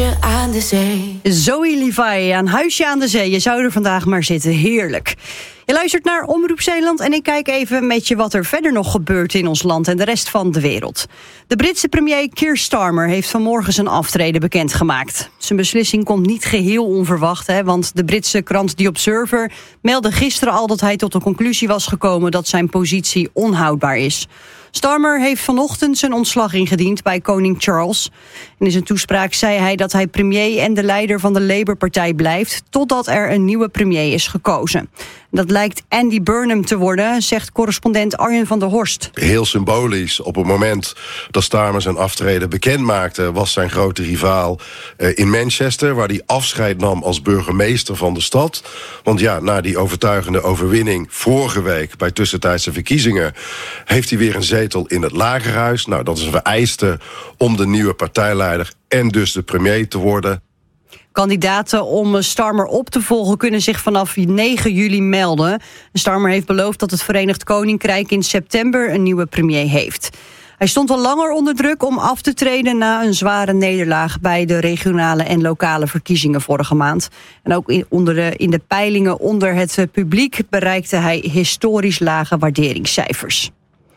huisje aan de zee. Zoe Levi aan Huisje aan de Zee. Je zou er vandaag maar zitten. Heerlijk. Je luistert naar Omroep Zeeland en ik kijk even met je wat er verder nog gebeurt in ons land en de rest van de wereld. De Britse premier Keir Starmer heeft vanmorgen zijn aftreden bekendgemaakt. Zijn beslissing komt niet geheel onverwacht, want de Britse krant The Observer meldde gisteren al dat hij tot de conclusie was gekomen dat zijn positie onhoudbaar is. Starmer heeft vanochtend zijn ontslag ingediend bij koning Charles. En in zijn toespraak zei hij dat hij premier en de leider van de Labour-partij blijft totdat er een nieuwe premier is gekozen. Dat lijkt Andy Burnham te worden, zegt correspondent Arjen van der Horst. Heel symbolisch. Op het moment dat Starmer zijn aftreden bekend maakte, was zijn grote rivaal in Manchester, waar hij afscheid nam als burgemeester van de stad. Want ja, na die overtuigende overwinning vorige week bij tussentijdse verkiezingen heeft hij weer een zetel in het Lagerhuis. Nou, dat is een vereiste om de nieuwe partijleider en dus de premier te worden. Kandidaten om Starmer op te volgen kunnen zich vanaf 9 juli melden. Starmer heeft beloofd dat het Verenigd Koninkrijk in september een nieuwe premier heeft. Hij stond al langer onder druk om af te treden na een zware nederlaag bij de regionale en lokale verkiezingen vorige maand. En ook in de peilingen onder het publiek bereikte hij historisch lage waarderingscijfers.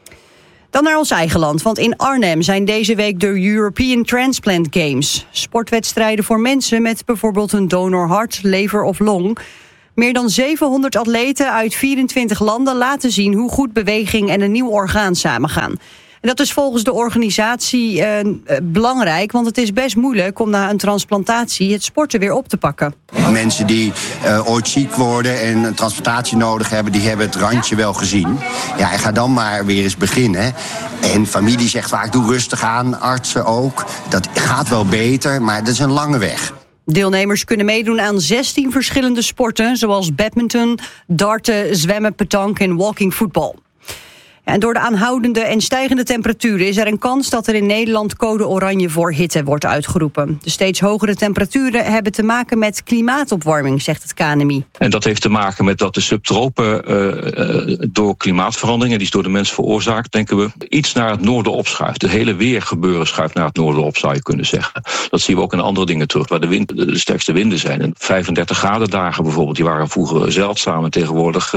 Dan naar ons eigen land, want in Arnhem zijn deze week de European Transplant Games. Sportwedstrijden voor mensen met bijvoorbeeld een donorhart, lever of long. Meer dan 700 atleten uit 24 landen laten zien hoe goed beweging en een nieuw orgaan samengaan. En dat is volgens de organisatie belangrijk, want het is best moeilijk om na een transplantatie het sporten weer op te pakken. Mensen die ooit ziek worden en een transplantatie nodig hebben, die hebben het randje wel gezien. Ja, en ga dan maar weer eens beginnen. En familie zegt vaak, doe rustig aan, artsen ook. Dat gaat wel beter, maar dat is een lange weg. Deelnemers kunnen meedoen aan 16 verschillende sporten, zoals badminton, darten, zwemmen, petanque en walking voetbal. En door de aanhoudende en stijgende temperaturen is er een kans dat er in Nederland code oranje voor hitte wordt uitgeroepen. De steeds hogere temperaturen hebben te maken met klimaatopwarming, zegt het KNMI. En dat heeft te maken met dat de subtropen door klimaatveranderingen, die is door de mens veroorzaakt, denken we, iets naar het noorden opschuift. Het hele weergebeuren schuift naar het noorden op, zou je kunnen zeggen. Dat zien we ook in andere dingen terug, waar de sterkste winden zijn. En 35 graden dagen bijvoorbeeld, die waren vroeger zeldzaam en tegenwoordig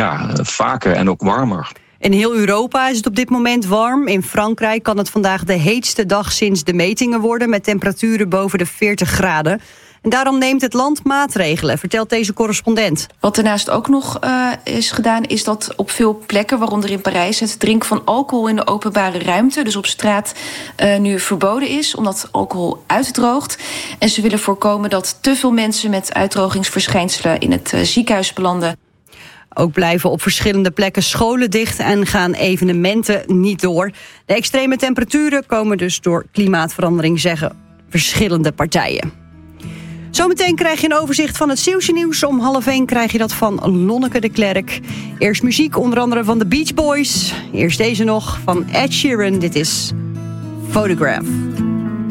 vaker en ook warmer. In heel Europa is het op dit moment warm. In Frankrijk kan het vandaag de heetste dag sinds de metingen worden, met temperaturen boven de 40 graden. En daarom neemt het land maatregelen, vertelt deze correspondent. Wat daarnaast ook nog is gedaan, is dat op veel plekken, waaronder in Parijs, het drinken van alcohol in de openbare ruimte, dus op straat, nu verboden is, omdat alcohol uitdroogt. En ze willen voorkomen dat te veel mensen met uitdrogingsverschijnselen in het ziekenhuis belanden. Ook blijven op verschillende plekken scholen dicht en gaan evenementen niet door. De extreme temperaturen komen dus door klimaatverandering, zeggen verschillende partijen. Zometeen krijg je een overzicht van het Zeeuwse nieuws. Om 12:30 krijg je dat van Lonneke de Klerk. Eerst muziek, onder andere van de Beach Boys. Eerst deze nog van Ed Sheeran. Dit is Photograph.